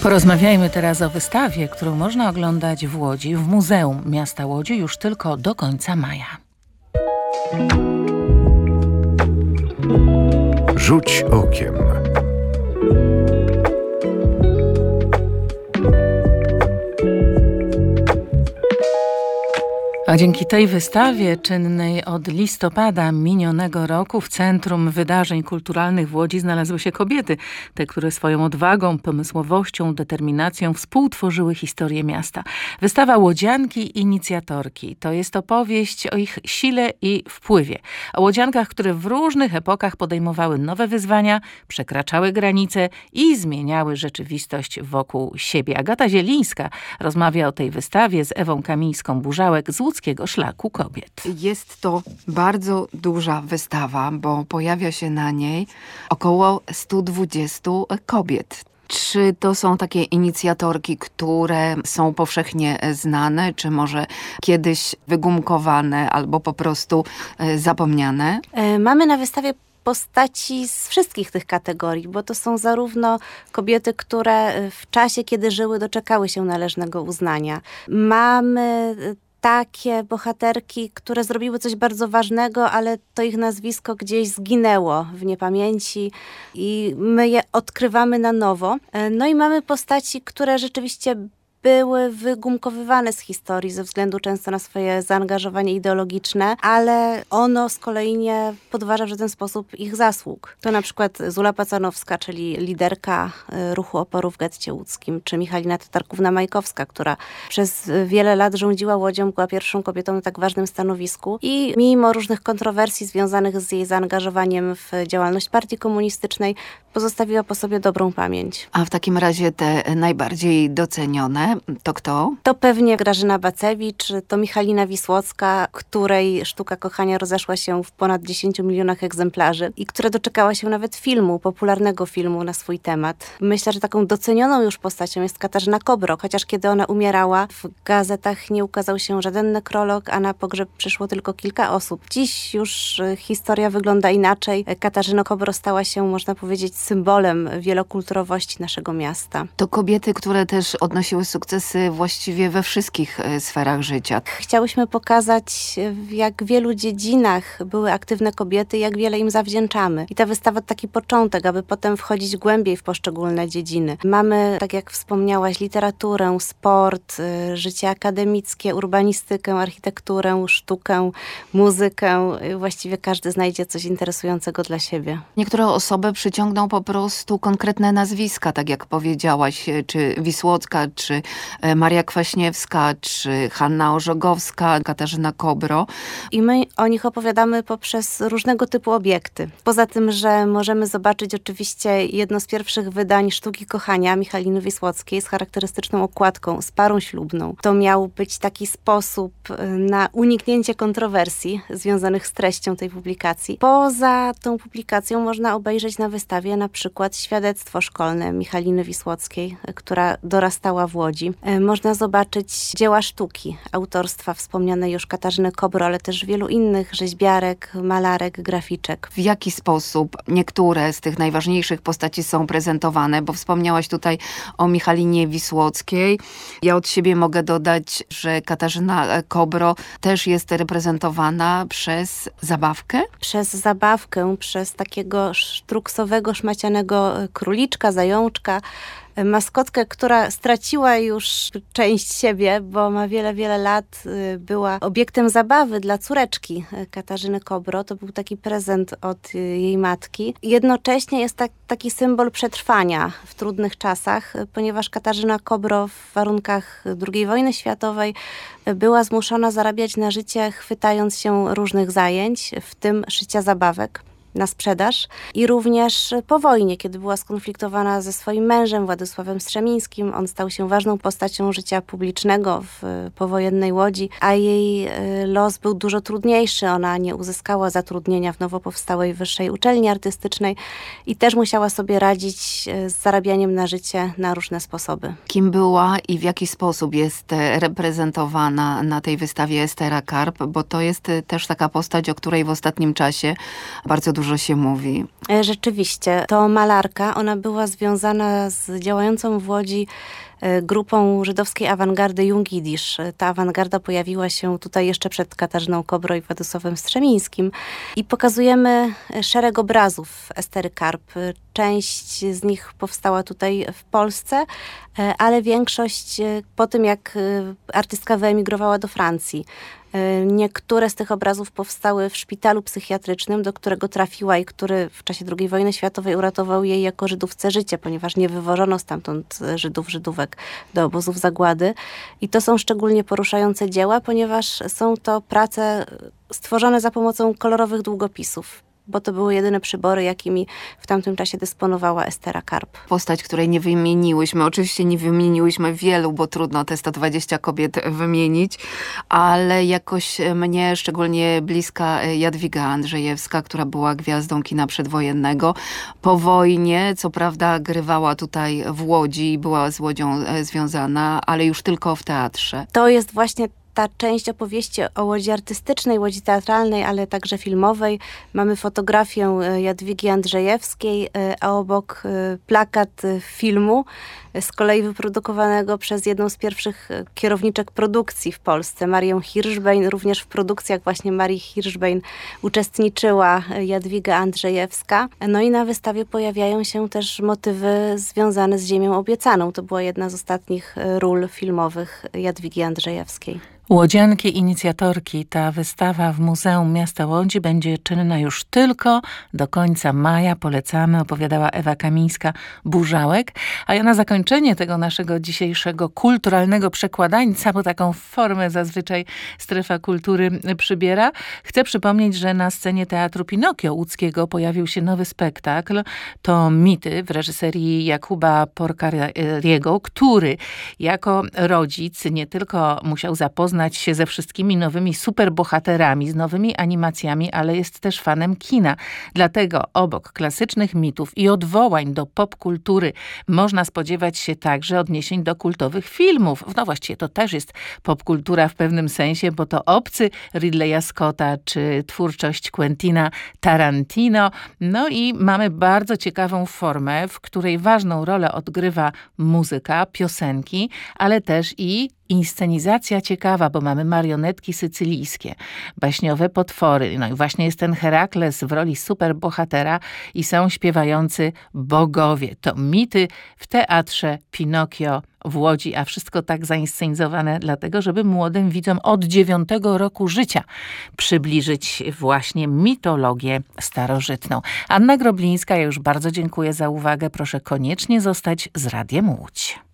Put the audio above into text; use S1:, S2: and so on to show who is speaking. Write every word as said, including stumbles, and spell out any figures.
S1: Porozmawiajmy teraz o wystawie, którą można oglądać w Łodzi, w Muzeum Miasta Łodzi już tylko do końca maja.
S2: Rzuć okiem.
S1: A dzięki tej wystawie, czynnej od listopada minionego roku, w centrum wydarzeń kulturalnych w Łodzi znalazły się kobiety. Te, które swoją odwagą, pomysłowością, determinacją współtworzyły historię miasta. Wystawa Łodzianki Inicjatorki to jest opowieść o ich sile i wpływie. O łodziankach, które w różnych epokach podejmowały nowe wyzwania, przekraczały granice i zmieniały rzeczywistość wokół siebie. Agata Zielińska rozmawia o tej wystawie z Ewą Kamińską-Burzałek z Łódzkiego Szlaku Kobiet.
S3: Jest to bardzo duża wystawa, bo pojawia się na niej około sto dwadzieścia kobiet. Czy to są takie inicjatorki, które są powszechnie znane, czy może kiedyś wygumkowane albo po prostu zapomniane?
S4: Mamy na wystawie postaci z wszystkich tych kategorii, bo to są zarówno kobiety, które w czasie, kiedy żyły, doczekały się należnego uznania. Mamy takie bohaterki, które zrobiły coś bardzo ważnego, ale to ich nazwisko gdzieś zginęło w niepamięci i my je odkrywamy na nowo. No i mamy postaci, które rzeczywiście były wygumkowywane z historii ze względu często na swoje zaangażowanie ideologiczne, ale ono z kolei nie podważa w żaden sposób ich zasług. To na przykład Zula Pacanowska, czyli liderka ruchu oporu w getcie łódzkim, czy Michalina Tatarkówna-Majkowska, która przez wiele lat rządziła Łodzią, była pierwszą kobietą na tak ważnym stanowisku i mimo różnych kontrowersji związanych z jej zaangażowaniem w działalność partii komunistycznej pozostawiła po sobie dobrą pamięć.
S3: A w takim razie te najbardziej docenione to kto?
S4: To pewnie Grażyna Bacewicz, to Michalina Wisłocka, której sztuka kochania rozeszła się w ponad dziesięciu milionach egzemplarzy i która doczekała się nawet filmu, popularnego filmu na swój temat. Myślę, że taką docenioną już postacią jest Katarzyna Kobro, chociaż kiedy ona umierała, w gazetach nie ukazał się żaden nekrolog, a na pogrzeb przyszło tylko kilka osób. Dziś już historia wygląda inaczej. Katarzyna Kobro stała się, można powiedzieć, symbolem wielokulturowości naszego miasta.
S3: To kobiety, które też odnosiły sukcesy właściwie we wszystkich sferach życia.
S4: Chciałyśmy pokazać, w jak wielu dziedzinach były aktywne kobiety, jak wiele im zawdzięczamy. I ta wystawa to taki początek, aby potem wchodzić głębiej w poszczególne dziedziny. Mamy, tak jak wspomniałaś, literaturę, sport, życie akademickie, urbanistykę, architekturę, sztukę, muzykę. Właściwie każdy znajdzie coś interesującego dla siebie.
S3: Niektóre osoby przyciągną po prostu konkretne nazwiska, tak jak powiedziałaś, czy Wisłocka, czy Maria Kwaśniewska, czy Hanna Orzogowska, Katarzyna Kobro.
S4: I my o nich opowiadamy poprzez różnego typu obiekty. Poza tym, że możemy zobaczyć oczywiście jedno z pierwszych wydań Sztuki kochania Michaliny Wisłockiej z charakterystyczną okładką, z parą ślubną. To miał być taki sposób na uniknięcie kontrowersji związanych z treścią tej publikacji. Poza tą publikacją można obejrzeć na wystawie na przykład świadectwo szkolne Michaliny Wisłockiej, która dorastała w Łodzi. Można zobaczyć dzieła sztuki autorstwa wspomnianej już Katarzyny Kobro, ale też wielu innych rzeźbiarek, malarek, graficzek.
S3: W jaki sposób niektóre z tych najważniejszych postaci są prezentowane? Bo wspomniałaś tutaj o Michalinie Wisłockiej. Ja od siebie mogę dodać, że Katarzyna Kobro też jest reprezentowana przez zabawkę?
S4: Przez zabawkę, przez takiego sztruksowego, szmacianego króliczka, zajączka, maskotkę, która straciła już część siebie, bo ma wiele, wiele lat, była obiektem zabawy dla córeczki Katarzyny Kobro. To był taki prezent od jej matki. Jednocześnie jest tak, taki symbol przetrwania w trudnych czasach, ponieważ Katarzyna Kobro w warunkach drugiej wojny światowej była zmuszona zarabiać na życie, chwytając się różnych zajęć, w tym szycia zabawek na sprzedaż i również po wojnie, kiedy była skonfliktowana ze swoim mężem Władysławem Strzemińskim. On stał się ważną postacią życia publicznego w powojennej Łodzi, a jej los był dużo trudniejszy. Ona nie uzyskała zatrudnienia w nowo powstałej Wyższej Uczelni Artystycznej i też musiała sobie radzić z zarabianiem na życie na różne sposoby.
S3: Kim była i w jaki sposób jest reprezentowana na tej wystawie Estera Karp, bo to jest też taka postać, o której w ostatnim czasie bardzo dużo dużo się mówi.
S4: Rzeczywiście, to malarka, ona była związana z działającą w Łodzi grupą żydowskiej awangardy Jungidisz. Ta awangarda pojawiła się tutaj jeszcze przed Katarzyną Kobro i Władysławem Strzemińskim i pokazujemy szereg obrazów Estery Karp. Część z nich powstała tutaj w Polsce, ale większość po tym, jak artystka wyemigrowała do Francji. Niektóre z tych obrazów powstały w szpitalu psychiatrycznym, do którego trafiła i który w czasie drugiej wojny światowej uratował jej jako Żydówce życie, ponieważ nie wywożono stamtąd Żydów, Żydówek do obozów zagłady. I to są szczególnie poruszające dzieła, ponieważ są to prace stworzone za pomocą kolorowych długopisów, bo to były jedyne przybory, jakimi w tamtym czasie dysponowała Estera Karp.
S3: Postać, której nie wymieniłyśmy, oczywiście nie wymieniłyśmy wielu, bo trudno te sto dwadzieścia kobiet wymienić, ale jakoś mnie szczególnie bliska Jadwiga Andrzejewska, która była gwiazdą kina przedwojennego. Po wojnie, co prawda, grywała tutaj w Łodzi i była z Łodzią związana, ale już tylko w teatrze.
S4: To jest właśnie ta część opowieści o Łodzi artystycznej, Łodzi teatralnej, ale także filmowej. Mamy fotografię Jadwigi Andrzejewskiej, a obok plakat filmu, z kolei wyprodukowanego przez jedną z pierwszych kierowniczek produkcji w Polsce, Marię Hirschbein. Również w produkcjach właśnie Marii Hirschbein uczestniczyła Jadwiga Andrzejewska. No i na wystawie pojawiają się też motywy związane z Ziemią Obiecaną. To była jedna z ostatnich ról filmowych Jadwigi Andrzejewskiej.
S1: Łodzianki inicjatorki. Ta wystawa w Muzeum Miasta Łodzi będzie czynna już tylko do końca maja. Polecamy, opowiadała Ewa Kamińska-Burzałek. A ja na zakończenie tego naszego dzisiejszego kulturalnego przekładańca, bo taką formę zazwyczaj Strefa Kultury przybiera, chcę przypomnieć, że na scenie Teatru Pinokio łódzkiego pojawił się nowy spektakl. To Mity w reżyserii Jakuba Porcariego, który jako rodzic nie tylko musiał zapoznać się ze wszystkimi nowymi superbohaterami, z nowymi animacjami, ale jest też fanem kina. Dlatego obok klasycznych mitów i odwołań do popkultury można spodziewać się także odniesień do kultowych filmów. No właściwie to też jest popkultura w pewnym sensie, bo to Obcy Ridleya Scotta czy twórczość Quentina Tarantino. No i mamy bardzo ciekawą formę, w której ważną rolę odgrywa muzyka, piosenki, ale też i inscenizacja ciekawa, bo mamy marionetki sycylijskie, baśniowe potwory. No i właśnie jest ten Herakles w roli superbohatera i są śpiewający bogowie. To Mity w Teatrze Pinokio w Łodzi, a wszystko tak zainscenizowane dlatego, żeby młodym widzom od dziewiątego roku życia przybliżyć właśnie mitologię starożytną. Anna Groblińska, ja już bardzo dziękuję za uwagę. Proszę koniecznie zostać z Radiem Łódź.